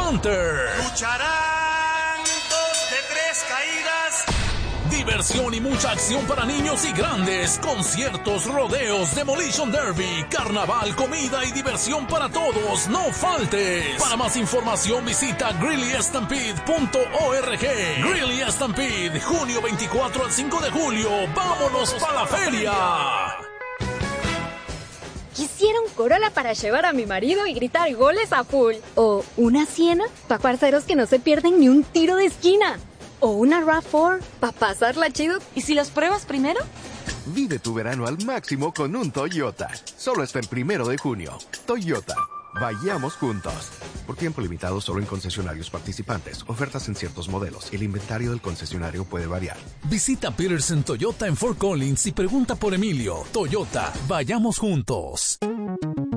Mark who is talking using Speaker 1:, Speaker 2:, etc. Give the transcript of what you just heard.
Speaker 1: Hunter.
Speaker 2: Lucharán 2 de 3 caídas.
Speaker 1: Diversión y mucha acción para niños y grandes. Conciertos, rodeos, Demolition Derby, carnaval, comida y diversión para todos. No faltes. Para más información visita GreelyStampede.org. Greeley Stampede, junio 24 al 5 de julio. ¡Vámonos para la feria!
Speaker 3: Quisiera un Corolla para llevar a mi marido y gritar goles a full. O una Siena para parceros que no se pierden ni un tiro de esquina. O una RAV4 para pasarla chido.
Speaker 4: ¿Y si los pruebas primero?
Speaker 5: Vive tu verano al máximo con un Toyota. Solo hasta el 1 de junio. Toyota. Vayamos juntos. Por tiempo limitado solo en concesionarios participantes. Ofertas en ciertos modelos. El inventario del concesionario puede variar.
Speaker 1: Visita Peterson Toyota en Fort Collins y pregunta por Emilio. Toyota, vayamos juntos.